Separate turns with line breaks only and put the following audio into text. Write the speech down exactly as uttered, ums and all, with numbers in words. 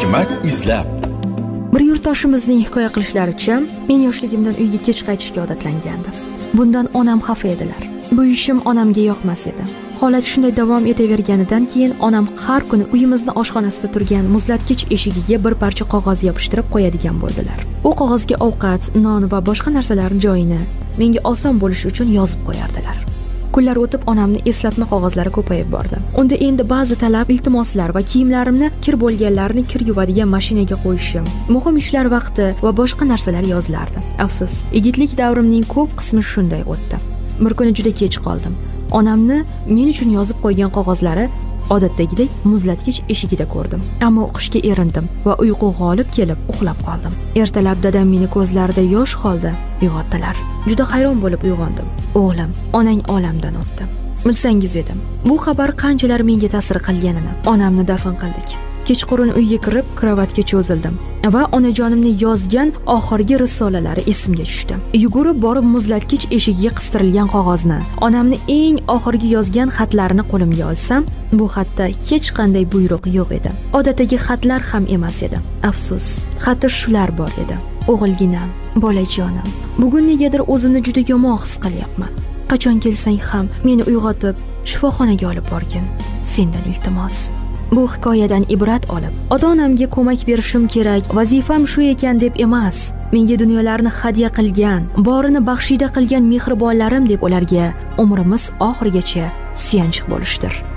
hikmat izlab.
Bir yurtdoshimizning hikoya qilishlaricha, men yoshligimdan uyga kech qaytishga odatlangandim. Bundan onam xafa edilar. Bu ishim onamga yoqmas edi. Holat shunday davom etaverganidan keyin onam har kuni uyimizning oshxonasida turgan muzlatgich eshigiga bir parcha qog'oz yopishtirib qo'yadigan bo'ldilar. U qog'ozga ovqat, non va boshqa narsalarning joyini menga oson bo'lishi uchun yozib qo'yardilar. Kunlar o'tib onamning eslatma qog'ozlari ko'payib bordi. Unda endi ba'zi talab, iltimoslar va kiyimlarimni kir bo'lganlarini kir yuvadigan mashinaga qo'yishim, muhim ishlar vaqti va boshqa narsalar yozilardi. Afsus, yigitlik davrimning ko'p qismi shunday o'tdi. Bir kuni juda kech qoldim. Onamni men uchun yozib qo'ygan qog'ozlari odatdagidek muzlatgich eshigida ko'rdim. Ammo o'qishga erindim va uyqu g'olib kelib uxlab qoldim. Ertalab dadam meni ko'zlarida yosh holda uyg'otdilar. Juda hayron bo'lib uyg'ondim. O'g'lim, onang olamdan o'tdi. Bilsangiz edim, bu xabar qanchalar menga ta'sir qilganini. Onamni dafn qildik. Kechqurun uyga kirib, kravatga cho'zildim va onajonimning yozgan oxirgi risolalari esimga tushdi. Yugurib borib muzlatgich eshigiga qistirilgan qog'ozni, onamning eng oxirgi yozgan xatlarini qo'limga olsam, bu xatda hech qanday buyruq yo'q edi. Odatdagi xatlar ham emas edi. Afsus, xatda shular bor edi. O'g'ilginam, bolajonim, bugun negadir o'zimni juda yomon his qilyapman. Qachon kelsang ham meni uyg'otib, shifoxonaga olib borgin. Sendan iltimos. Bu hikoyadan ibrat olib, ota-onamga ko'mak berishim kerak, vazifam shu ekan deb emas, menga dunyolarni hadya qilgan, borini baxshida qilgan mehribonlarim deb ularga umrimiz oxirigacha suyanchiq bo'lishdir.